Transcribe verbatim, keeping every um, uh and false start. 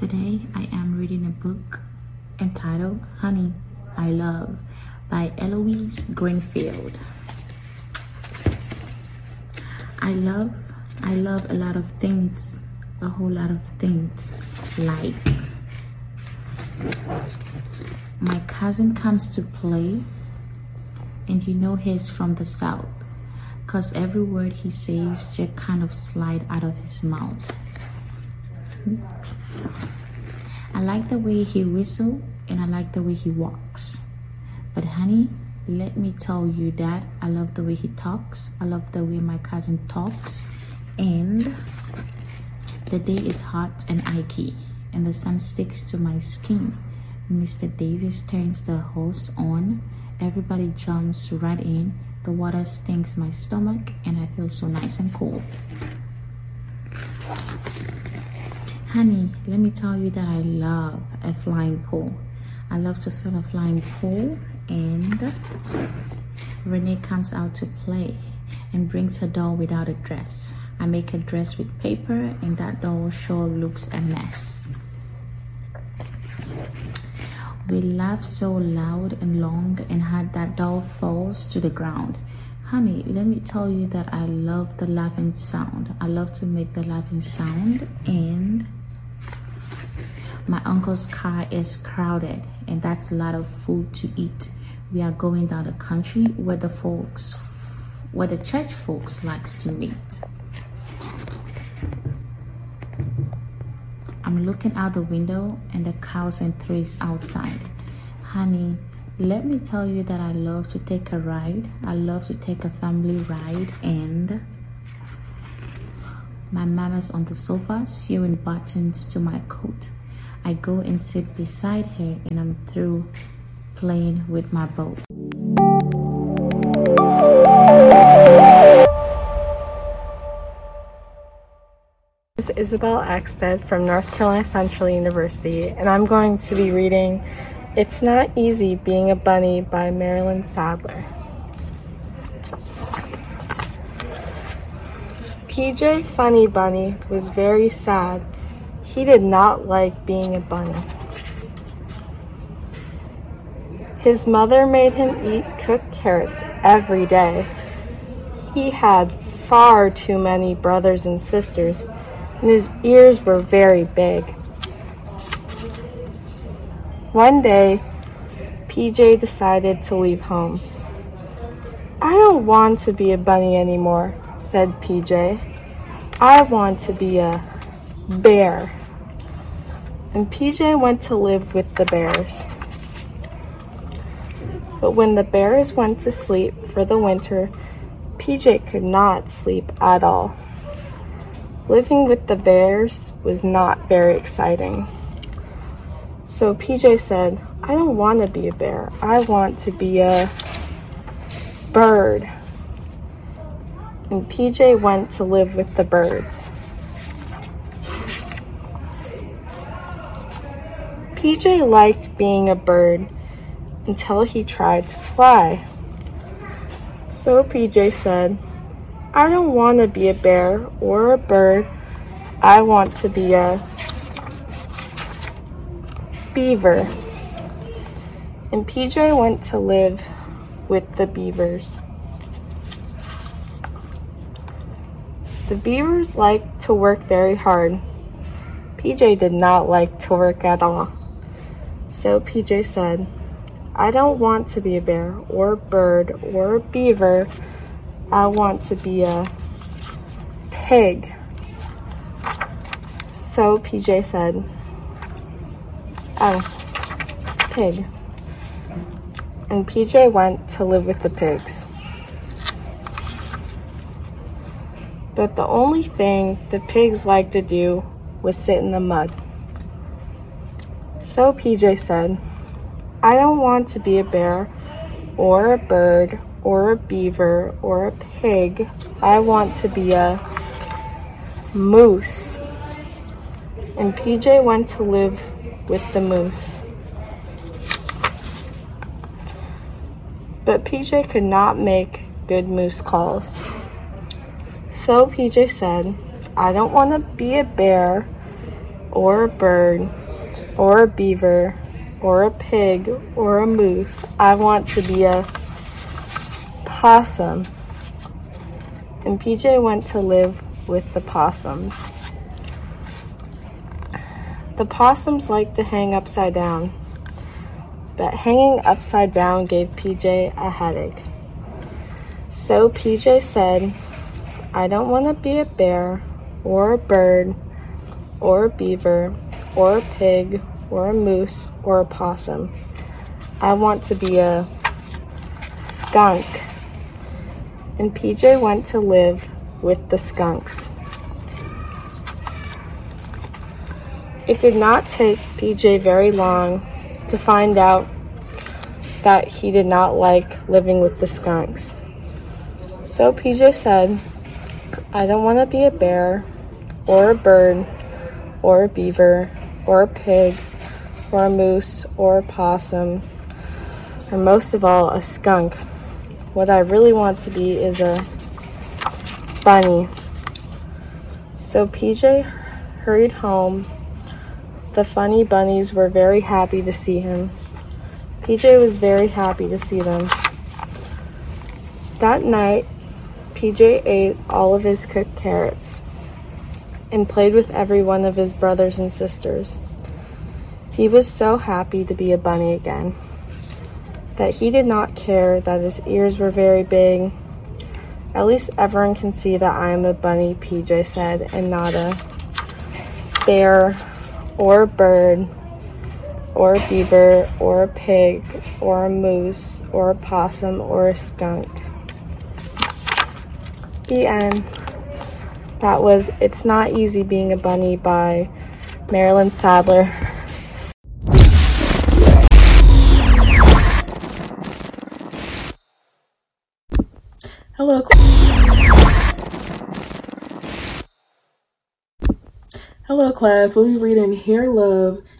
Today I am reading a book entitled Honey, I Love by Eloise Greenfield. I love, I love a lot of things, a whole lot of things, like my cousin comes to play, and you know he's from the south, cause every word he says just kind of slide out of his mouth. I like the way he whistles, and I like the way he walks. But honey, let me tell you that I love the way he talks. I love the way my cousin talks. And the day is hot and icy, and the sun sticks to my skin. Mister Davis turns the hose on. Everybody jumps right in. The water stings my stomach, and I feel so nice and cool. Honey, let me tell you that I love a flying pool. I love to feel a flying pool, and Renee comes out to play and brings her doll without a dress. I make a dress with paper, and that doll sure looks a mess. We laugh so loud and long and hard that doll falls to the ground. Honey, let me tell you that I love the laughing sound. I love to make the laughing sound, and my uncle's car is crowded, and that's a lot of food to eat. We are going down the country where the folks, where the church folks likes to meet. I'm looking out the window, and the cows and trees outside. Honey, let me tell you that I love to take a ride. I love to take a family ride, and my mama's on the sofa sewing buttons to my coat. I go and sit beside her, and I'm through playing with my boat. This is Isabel Axted from North Carolina Central University, and I'm going to be reading It's Not Easy Being a Bunny by Marilyn Sadler. P J Funny Bunny was very sad. He did not like being a bunny. His mother made him eat cooked carrots every day. He had far too many brothers and sisters, and his ears were very big. One day, P J decided to leave home. I don't want to be a bunny anymore, said P J. I want to be a bear. And P J went to live with the bears. But when the bears went to sleep for the winter, P J could not sleep at all. Living with the bears was not very exciting. So P J said, I don't want to be a bear. I want to be a bird. And P J went to live with the birds. P J liked being a bird until he tried to fly. So P J said, I don't want to be a bear or a bird. I want to be a beaver. And P J went to live with the beavers. The beavers liked to work very hard. P J did not like to work at all. So P J said, I don't want to be a bear or a bird or a beaver. I want to be a pig. So P J said, oh, pig. And P J went to live with the pigs. But the only thing the pigs liked to do was sit in the mud. So P J said, I don't want to be a bear or a bird or a beaver or a pig. I want to be a moose. And P J went to live with the moose. But P J could not make good moose calls. So P J said, I don't want to be a bear or a bird, or a beaver, or a pig, or a moose. I want to be a possum. And P J went to live with the possums. The possums liked to hang upside down, but hanging upside down gave P J a headache. So P J said, I don't want to be a bear, or a bird, or a beaver, or a pig, or a moose, or a possum. I want to be a skunk. And P J went to live with the skunks. It did not take P J very long to find out that he did not like living with the skunks. So P J said, I don't want to be a bear, or a bird, or a beaver, or a pig, or a moose, or a possum, or most of all, a skunk. What I really want to be is a bunny. So P J hurried home. The funny bunnies were very happy to see him. P J was very happy to see them. That night, P J ate all of his cooked carrots and played with every one of his brothers and sisters. He was so happy to be a bunny again that he did not care that his ears were very big. At least everyone can see that I am a bunny, P J said, and not a bear, or a bird, or a beaver, or a pig, or a moose, or a possum, or a skunk. The end. That was It's Not Easy Being a Bunny by Marilyn Sadler. Hello. Hello, class. We'll be reading Hair Love